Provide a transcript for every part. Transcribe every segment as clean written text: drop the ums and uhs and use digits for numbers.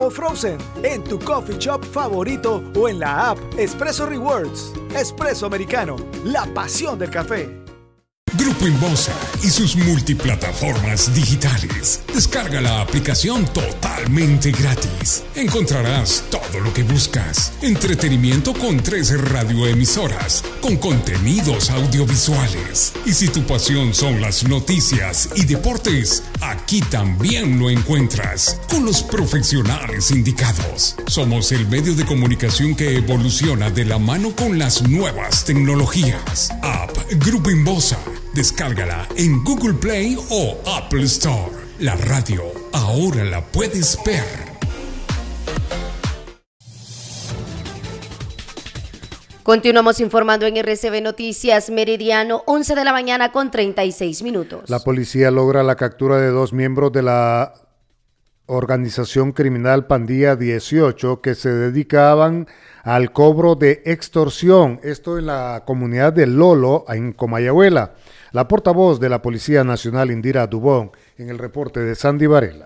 o Frozen en tu coffee shop favorito o en la app Espresso Rewards. Espresso Americano, la pasión del café. Grupo Inbosa y sus multiplataformas digitales. Descarga la aplicación totalmente gratis. Encontrarás todo lo que buscas. Entretenimiento con 3 radioemisoras, con contenidos audiovisuales. Y si tu pasión son las noticias y deportes, aquí también lo encuentras, con los profesionales indicados. Somos el medio de comunicación que evoluciona de la mano con las nuevas tecnologías. App Grupo Inbosa. Descárgala en Google Play o Apple Store. La radio ahora la puedes ver. Continuamos informando en RCB Noticias Meridiano, 11 de la mañana con 36 minutos. La policía logra la captura de 2 miembros de la organización criminal Pandilla 18 que se dedicaban al cobro de extorsión, esto en la comunidad de Lolo, en Comayagüela. La portavoz de la Policía Nacional, Indira Dubón, en el reporte de Sandy Varela.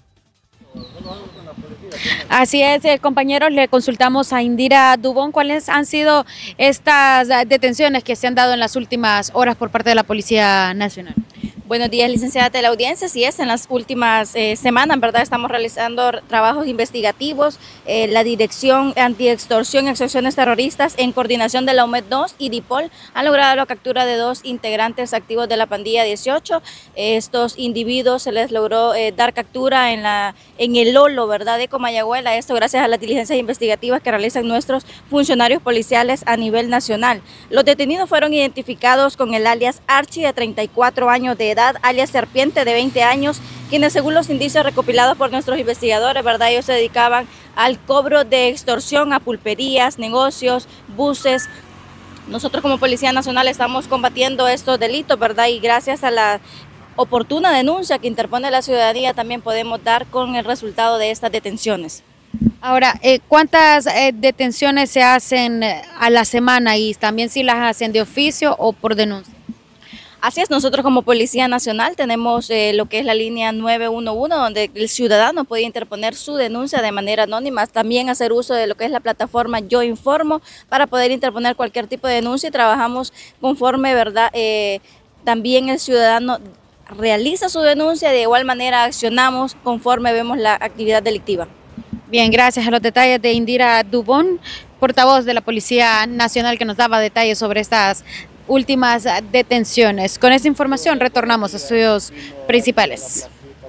Así es, compañeros, le consultamos a Indira Dubón cuáles han sido estas detenciones que se han dado en las últimas horas por parte de la Policía Nacional. Buenos días, licenciada de la audiencia. Sí, en las últimas semanas, ¿verdad? Estamos realizando trabajos investigativos. La Dirección Antiextorsión y Acciones Terroristas, en coordinación de la UMED 2 y DIPOL, han logrado la captura de 2 integrantes activos de la Pandilla 18. Estos individuos se les logró dar captura en el Lolo, ¿verdad?, de Comayagüela. Esto gracias a las diligencias investigativas que realizan nuestros funcionarios policiales a nivel nacional. Los detenidos fueron identificados con el alias Archie, de 34 años de edad, alias Serpiente, de 20 años, quienes, según los indicios recopilados por nuestros investigadores, ¿verdad?, ellos se dedicaban al cobro de extorsión a pulperías, negocios, buses. Nosotros como Policía Nacional estamos combatiendo estos delitos, ¿verdad?, y gracias a la oportuna denuncia que interpone la ciudadanía también podemos dar con el resultado de estas detenciones. Ahora, ¿cuántas detenciones se hacen a la semana y también si las hacen de oficio o por denuncia? Así es, nosotros como Policía Nacional tenemos lo que es la línea 911, donde el ciudadano puede interponer su denuncia de manera anónima, también hacer uso de lo que es la plataforma Yo Informo para poder interponer cualquier tipo de denuncia, y trabajamos conforme, ¿verdad? También el ciudadano realiza su denuncia, de igual manera accionamos conforme vemos la actividad delictiva. Bien, gracias a los detalles de Indira Dubón, portavoz de la Policía Nacional, que nos daba detalles sobre estas últimas detenciones. Con esta información retornamos a estudios principales.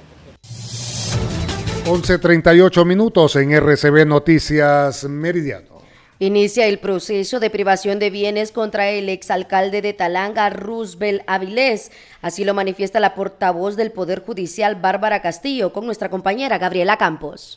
11:38 minutos en RCB Noticias Meridiano. Inicia el proceso de privación de bienes contra el exalcalde de Talanga, Roosevelt Avilés. Así lo manifiesta la portavoz del Poder Judicial, Bárbara Castillo, con nuestra compañera Gabriela Campos.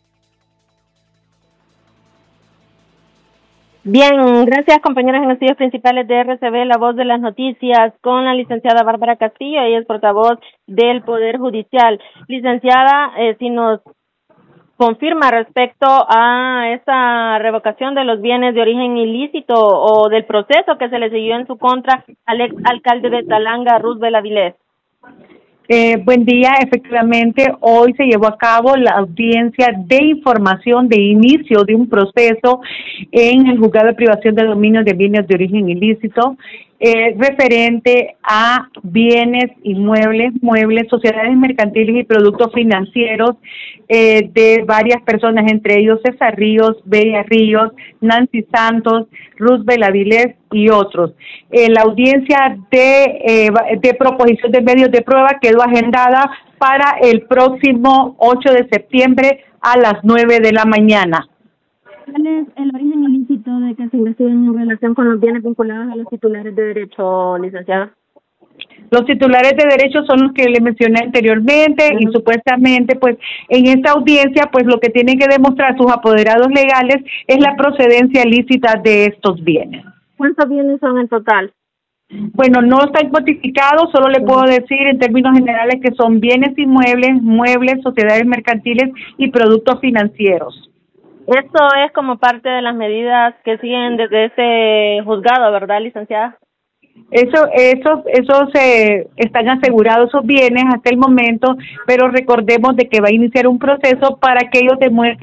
Bien, gracias, compañeros. En estudios principales de RCB, la voz de las noticias, con la licenciada Bárbara Castillo. Ella es portavoz del Poder Judicial. Licenciada, si nos confirma respecto a esa revocación de los bienes de origen ilícito o del proceso que se le siguió en su contra al ex alcalde de Talanga, Roosevelt Avilés. Buen día, efectivamente, hoy se llevó a cabo la audiencia de información de inicio de un proceso en el juzgado de privación de dominio de bienes de origen ilícito, referente a bienes inmuebles, muebles, sociedades mercantiles y productos financieros de varias personas, entre ellos César Ríos, Bella Ríos, Nancy Santos, Roosevelt Avilés y otros. La audiencia de proposición de medios de prueba quedó agendada para el próximo 8 de septiembre a las 9 de la mañana. ¿Cuál es el origen ilícito de que se investiguen en relación con los bienes vinculados a los titulares de derecho, licenciada? Los titulares de derecho son los que le mencioné anteriormente y supuestamente, pues, en esta audiencia, pues, lo que tienen que demostrar sus apoderados legales es la procedencia lícita de estos bienes. ¿Cuántos bienes son en total? Bueno, no está cuantificado, solo le puedo decir en términos generales que son bienes inmuebles, muebles, sociedades mercantiles y productos financieros. Esto es como parte de las medidas que siguen desde ese juzgado, ¿verdad, licenciada? Esos están asegurados, esos bienes hasta el momento, pero recordemos de que va a iniciar un proceso para que ellos demuestren